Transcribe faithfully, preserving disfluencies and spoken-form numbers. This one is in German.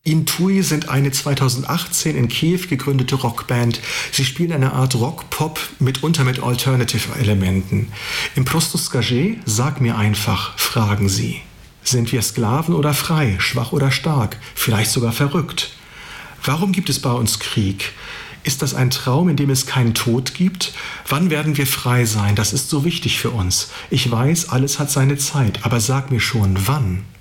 Intui sind eine zweitausendachtzehn in Kiew gegründete Rockband. Sie spielen eine Art Rock-Pop, mitunter mit Alternative-Elementen. Im Prosto Skaže, sag mir einfach, fragen sie. Sind wir Sklaven oder frei, schwach oder stark, vielleicht sogar verrückt? Warum gibt es bei uns Krieg? Ist das ein Traum, in dem es keinen Tod gibt? Wann werden wir frei sein? Das ist so wichtig für uns. Ich weiß, alles hat seine Zeit, aber sag mir schon, wann?